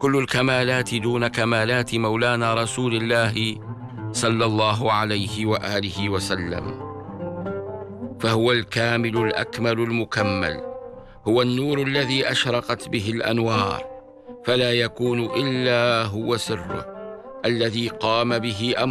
كل الكمالات دون كمالات مولانا رسول الله صلى الله عليه وآله وسلم، فهو الكامل الأكمل المكمل، هو النور الذي أشرقت به الأنوار، فلا يكون إلا هو سره الذي قام به أمره